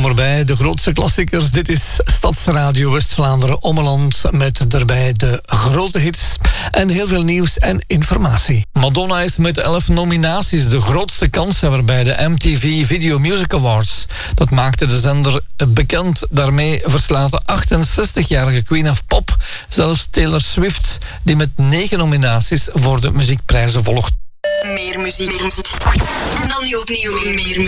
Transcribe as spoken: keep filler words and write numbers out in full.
voorbij. De grootste klassiekers. Dit is Stadsradio West-Vlaanderen Ommeland met daarbij de grote hits en heel veel nieuws en informatie. Madonna is met elf nominaties de grootste kanshebber bij de M T V Video Music Awards. Dat maakte de zender bekend. Daarmee verslaat de achtenzestigjarige Queen of Pop zelfs Taylor Swift, die met negen nominaties voor de muziekprijzen volgt. Meer muziek. En dan nu opnieuw meer muziek.